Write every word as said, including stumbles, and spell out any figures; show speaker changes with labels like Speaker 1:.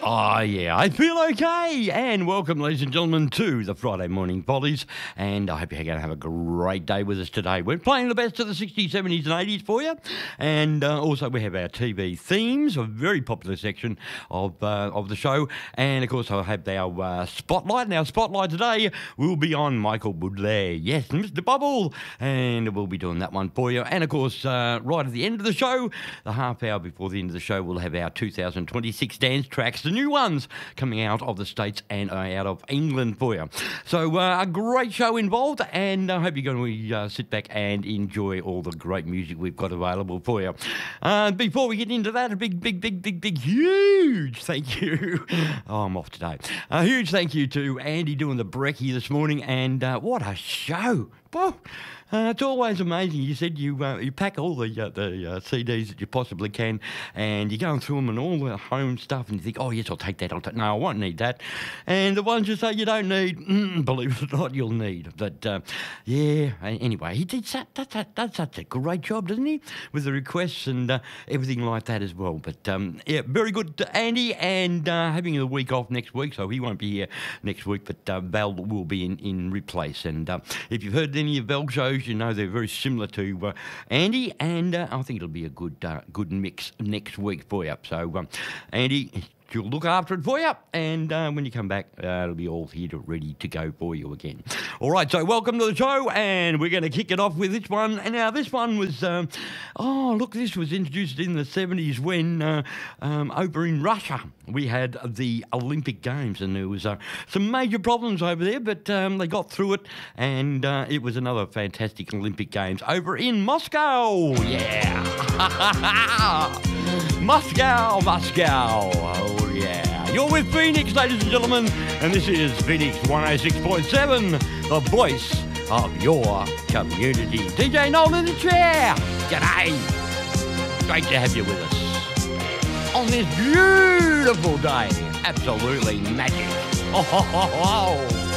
Speaker 1: Oh, yeah, I feel okay. And welcome, ladies and gentlemen, to the Friday Morning Volleys. And I hope you're going to have a great day with us today. We're playing the best of the sixties, seventies and eighties for you. And uh, also we have our T V themes, a very popular section of uh, of the show. And, of course, I'll have our uh, Spotlight. And our Spotlight today will be on Michael Bublé. Yes, Mister Bubble. And we'll be doing that one for you. And, of course, uh, right at the end of the show, the half hour before the end of the show, we'll have our two thousand twenty-six dance tracks, the new ones coming out of the States and out of England for you. So uh, a great show involved, and I hope you're going to uh, sit back and enjoy all the great music we've got available for you. Uh, before we get into that, a big, big, big, big, big, huge thank you. Oh, I'm off today. A huge thank you to Andy doing the brekkie this morning, and uh, what a show. Whoa. Uh, it's always amazing. You said you uh, you pack all the uh, the uh, C Ds that you possibly can, and you're going through them and all the home stuff, and you think, oh yes, I'll take that. I'll take. No, I won't need that. And the ones you say you don't need, mm, believe it or not, you'll need. But uh, yeah. Anyway, he did such, does, such, does such a great job, doesn't he, with the requests and uh, everything like that as well. But um, yeah, very good, Andy, and uh, having a week off next week, so he won't be here next week. But uh, Val will be in in replace. And uh, if you've heard any of Val's shows, you know they're very similar to uh, Andy, and uh, I think it'll be a good uh, good mix next week for you. So, um, Andy, she'll look after it for you, and uh, when you come back, uh, it'll be all here to ready to go for you again. All right, so welcome to the show, and we're going to kick it off with this one. And now this one was, um, oh, look, this was introduced in the seventies when uh, um, over in Russia we had the Olympic Games, and there was uh, some major problems over there, but um, they got through it, and uh, it was another fantastic Olympic Games over in Moscow. Yeah. Moscow, Moscow. Oh, yeah. You're with Phoenix, ladies and gentlemen, and this is Phoenix one oh six point seven, the voice of your community. D J Noel in the chair. G'day. Great to have you with us on this beautiful day. Absolutely magic. Oh, ho, ho, ho.